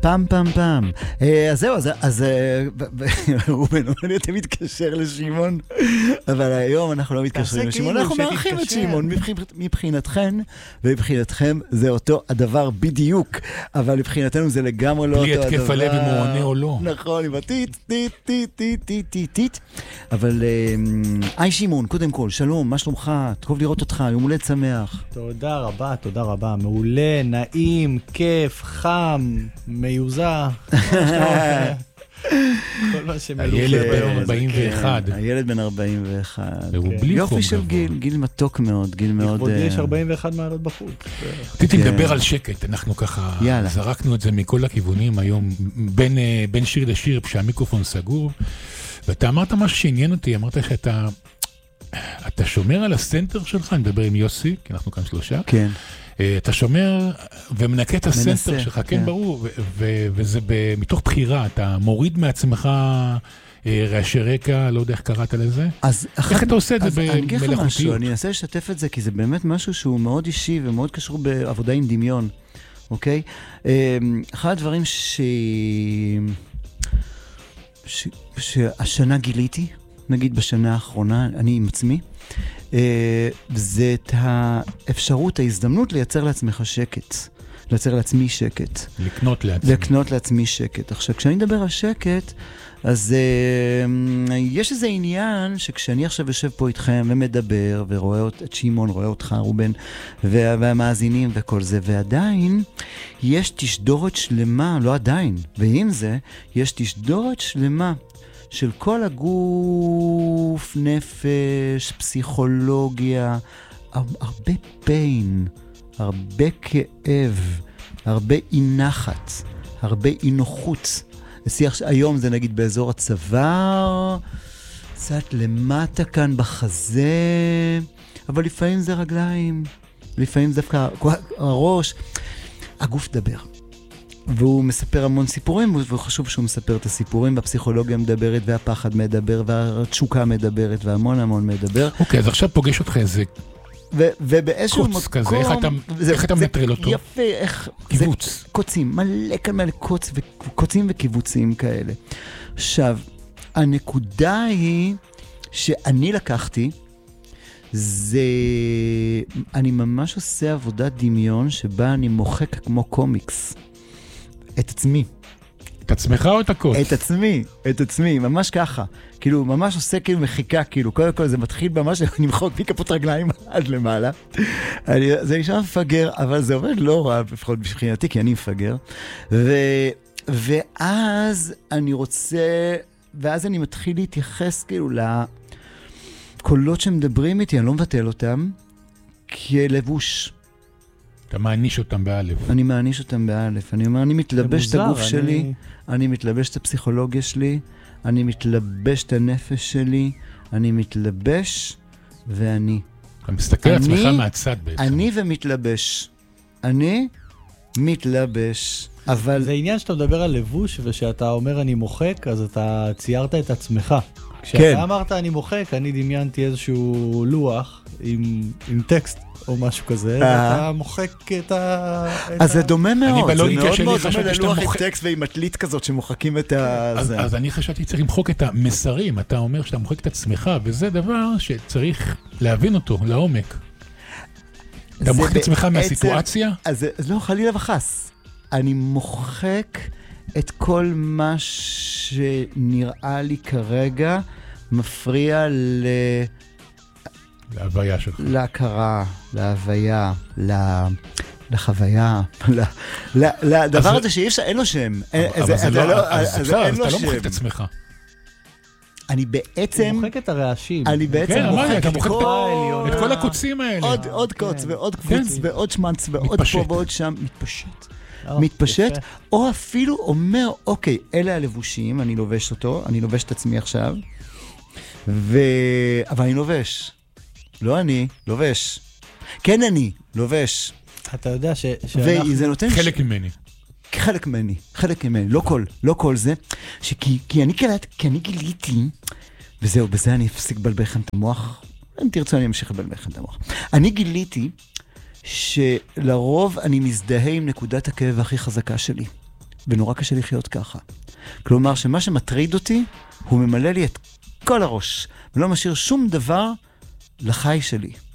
פעם. אז זהו, אז רובן, אני אתה מתקשר לשמעון, אבל היום אנחנו לא מתקשרים לשמעון, אנחנו מארחים את שמעון, מבחינתכן ומבחינתכם זה אותו הדבר בדיוק, אבל מבחינתנו זה לגמרי לא אותו הדבר. בלי התקף הלב אם הוא עונה או לא. נכון, עם הטיט. אבל היי שמעון, קודם כל, שלום, מה שלומך? טוב לראות אותך, יום הולדת שמח. תודה רבה, מעולה, נעים, כיף, חם, מיוזע. הילד בן 41. הילד בן 41. יופי של גיל מתוק מאוד, גיל מאוד... לכבודי יש 41 מעלות בחוץ. רציתי לדבר על שקט, אנחנו ככה זרקנו את זה מכל הכיוונים היום, בין שיר לשיר, כשהמיקרופון סגור, ואתה אמרת משהו שעניין אותי, אמרת שאתה שומר על הסנטר שלך, אני מדבר עם יוסי, כי אנחנו כאן שלושה. כן. אתה שומר ומנקה את הסנטר שלך, כן, ברור, וזה מתוך בחירה, אתה מוריד מעצמך רעשי רקע, לא יודע איך קראת לזה. איך אתה עושה את זה במלאכותיות? אני אנסה לשתף את זה, כי זה באמת משהו שהוא מאוד אישי ומאוד קשור בעבודה עם דמיון, אוקיי? אחד הדברים שהשנה גיליתי, נגיד בשנה האחרונה, אני עם עצמי, זה את האפשרות, ההזדמנות לייצר לעצמך שקט. לייצר לעצמי שקט. לקנות לעצמי שקט. עכשיו, כשאני מדבר על שקט, אז יש איזה עניין שכשאני עכשיו יושב פה איתכם ומדבר, ורואה את שמעון, רואה אותך, רובן, והמאזינים וכל זה, ועדיין יש תשדורת שלמה, לא עדיין, ועם זה, יש תשדורת שלמה, של כל הגוף, נפש, פסיכולוגיה, הרבה pain, הרבה כאב, הרבה אי-נחת, הרבה אי-נוחות. היום זה נגיד באזור הצוואר, קצת למטה כאן בחזה, אבל לפעמים זה רגליים, לפעמים זה דווקא הראש. הגוף דבר. והוא מספר המון סיפורים, וחשוב שהוא מספר את הסיפורים, והפסיכולוגיה מדברת, והפחד מדבר, והתשוקה מדברת, והמון מדבר. אוקיי, אז עכשיו פוגש אותך איזה קוץ כזה, איך אתה מטרל אותו? יפה, איך... קיבוץ. קוצים, מלא קוצים וקיבוצים כאלה. עכשיו, הנקודה היא שאני לקחתי, זה... אני ממש עושה עבודת דמיון שבה אני מוחק כמו קומיקס. את עצמי. את עצמך או את הקוץ? את עצמי, ממש ככה. כאילו, ממש עושה כאילו מחיקה, כאילו, קודם כל זה מתחיל ממש, אני מחוק מכפות רגליים עד למעלה. זה נשמע מפגר, אבל זה עובד לא רע, לפחות מבחינתי, כי אני מפגר. ואז אני רוצה, ואז אני מתחיל להתייחס כאילו לקולות שמדברים איתי, אני לא מבטל אותם, כלבוש. אתה מעניש אותם באלף. אני מעניש אותם באלף. אני אומר, אני מתלבש את הגוף שלי, אני מתלבש את הפסיכולוגיה שלי, אני מתלבש את הנפש שלי, אני מתלבש ואני. אתה מסתכל על עצמך מהצד בעצם. אני ומתלבש. אני מתלבש. אבל... זה עניין שאתה מדבר על לבוש, ושאתה אומר אני מוחק, אז אתה ציירת את עצמך. כשאתה אמרת אני מוחק, אני דמיינתי איזשהו לוח עם טקסט. או משהו כזה, ואתה מוחק את אז זה דומה מאוד. אני בלוגיקה שלי חשבתי שאתה מוחק... עם טקסט ועם מטלית כזאת שמוחקים את זה. אז אני חשבתי שצריך למחוק את המסרים. אתה אומר שאתה מוחק את עצמך, וזה דבר שצריך להבין אותו לעומק. אתה מוחק את עצמך מהסיטואציה? אז לא, חלילה וחס. אני מוחק את כל מה שנראה לי כרגע מפריע להוויה שלך. להכרה, להוויה, לחוויה, לדבר הזה שאי אפשר, אין לו שם. אבל זה לא, אז אתה לא מוחק את עצמך. אני בעצם... מוחק את הרעשים. אני בעצם מוחק את כל הקוצים האלה. עוד קוץ ועוד קבוץ ועוד שמנץ ועוד פה ועוד שם. מתפשט, או אפילו אומר, אוקיי, אלה הלבושים, אני לובש אותו, אני לובש את עצמי עכשיו, אבל אני לובש. לא אני, לובש. כן אני, לובש. אתה יודע וזה נותן... חלק ממני. חלק ממני, לא כל זה, כי אני גיליתי, וזהו, בזה אני אפסיק לבלבל לכם את המוח, אם תרצו אני אמשיך לבלבל לכם את המוח. אני גיליתי שלרוב אני מזדהה עם נקודת הכאב הכי חזקה שלי. ונורא קשה לחיות ככה. כלומר, שמה שמטריד אותי, הוא ממלא לי את כל הראש, ולא משאיר שום דבר לחי שלי.